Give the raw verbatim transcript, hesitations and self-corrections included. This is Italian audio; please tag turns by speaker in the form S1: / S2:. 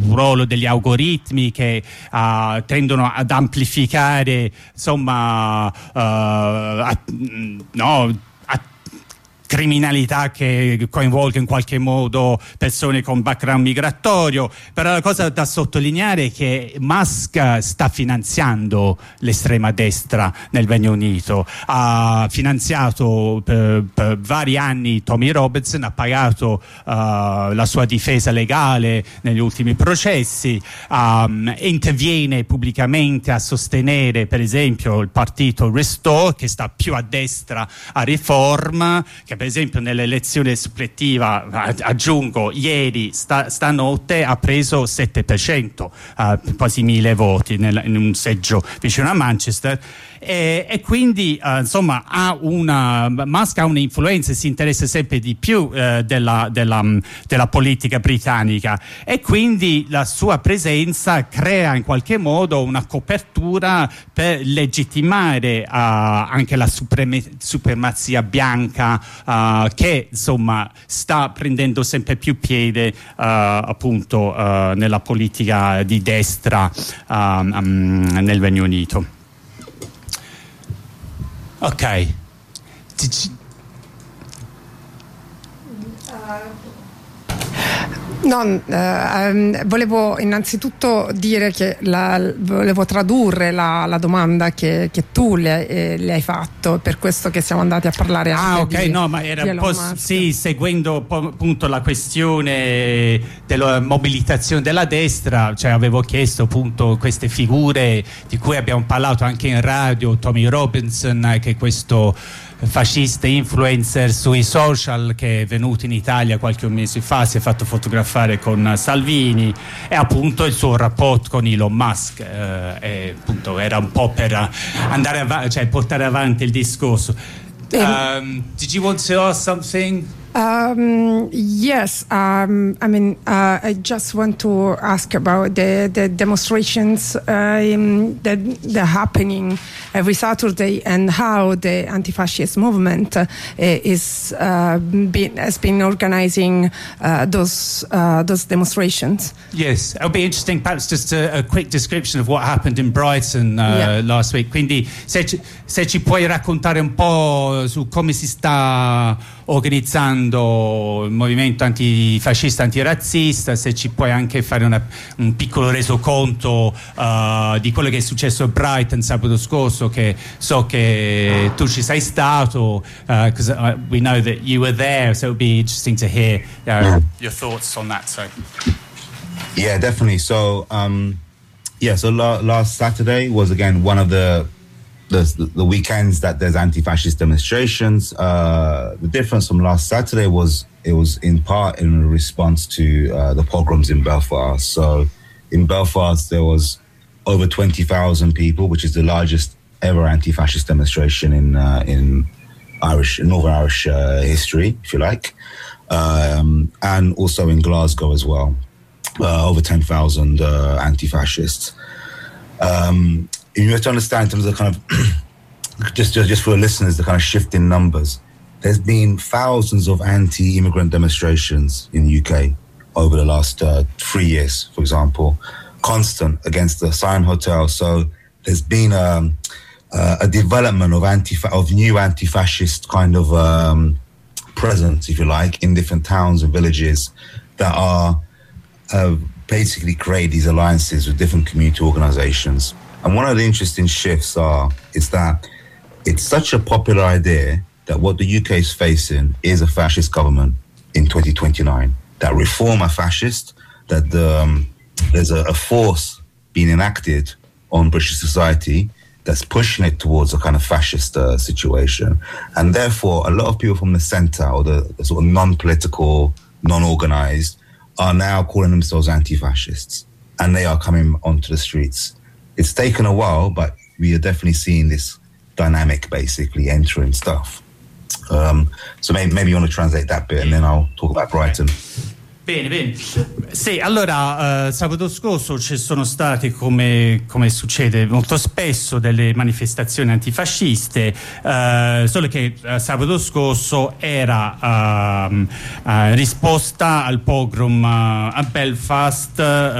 S1: ruolo degli algoritmi che uh, tendono ad amplificare, insomma, uh, a, no, criminalità che coinvolga in qualche modo persone con background migratorio. Però la cosa da sottolineare è che Musk sta finanziando l'estrema destra nel Regno Unito, ha finanziato per, per vari anni Tommy Robinson, ha pagato uh, la sua difesa legale negli ultimi processi, um, interviene pubblicamente a sostenere per esempio il partito Restore, che sta più a destra a Reform, che per esempio nell'elezione suppletiva, aggiungo, ieri sta, stanotte ha preso sette per cento, uh, quasi mille voti nel, in un seggio vicino a Manchester. E, e quindi uh, insomma ha una Musk ha un'influenza e si interessa sempre di più uh, della, della, della politica britannica, e quindi la sua presenza crea in qualche modo una copertura per legittimare uh, anche la supreme, supremazia bianca uh, che insomma sta prendendo sempre più piede uh, appunto uh, nella politica di destra uh, um, nel Regno Unito. Ok.
S2: No, eh, volevo innanzitutto dire che la, volevo tradurre la, la domanda che, che tu le, eh, le hai fatto, per questo che siamo andati a parlare anche
S1: ah ok
S2: di,
S1: no ma era un po' sì, seguendo appunto la questione della mobilitazione della destra, cioè avevo chiesto appunto queste figure di cui abbiamo parlato anche in radio, Tommy Robinson, che è questo fascista influencer sui social che è venuto in Italia qualche mese fa, si è fatto fotografare con Salvini, e appunto il suo rapporto con Elon Musk, eh, e appunto era un po' per andare avanti, cioè portare avanti il discorso. Um, did you want to ask something?
S2: Um, yes, um, I mean, uh, I just want to ask about the, the demonstrations uh, in, that they're happening every Saturday, and how the anti-fascist movement uh, is uh, been, has been organizing uh, those uh, those demonstrations.
S1: Yes, it'll be interesting. Perhaps just a, a quick description of what happened in Brighton uh, yeah. last week. Quindi, se ci, se ci puoi raccontare un po' su come si sta organizzando il movimento antifascista, antirazzista, se ci puoi anche fare una, un piccolo resoconto uh, di quello che è successo a Brighton sabato scorso, che so che tu ci sei stato, because uh, uh, we know that you were there, so it would be interesting to hear uh, your thoughts on that. So.
S3: Yeah, definitely. So, um, yeah, so la- last Saturday was again one of the The, the weekends that there's anti-fascist demonstrations. Uh, the difference from last Saturday was it was in part in response to uh, the pogroms in Belfast. So in Belfast there was over twenty thousand people, which is the largest ever anti-fascist demonstration in uh, in Irish, in Northern Irish uh, history, if you like, um, and also in Glasgow as well, uh, over ten thousand uh, anti-fascists. Um, You have to understand in terms of kind of just, just just for the listeners, the kind of shift in numbers. There's been thousands of anti-immigrant demonstrations in the U K over the last uh, three years, for example, constant against the Sion Hotel. So there's been um, uh, a development of anti of new anti-fascist kind of um, presence, if you like, in different towns and villages that are uh, basically create these alliances with different community organizations. And one of the interesting shifts are is that it's such a popular idea that what the U K is facing is a fascist government in twenty twenty-nine. That reform are fascist, that the, um, there's a, a force being enacted on British society that's pushing it towards a kind of fascist uh, situation. And therefore, a lot of people from the centre, or the, the sort of non-political, non-organised, are now calling themselves anti-fascists. And they are coming onto the streets. It's taken a while, but we are definitely seeing this dynamic basically entering stuff. Um, so maybe, maybe you want to translate that bit and then I'll talk about Brighton.
S1: Bene, bene. Sì, allora, uh, sabato scorso ci sono state, come, come succede molto spesso, delle manifestazioni antifasciste, uh, solo che uh, sabato scorso era uh, uh, risposta al pogrom uh, a Belfast. Uh,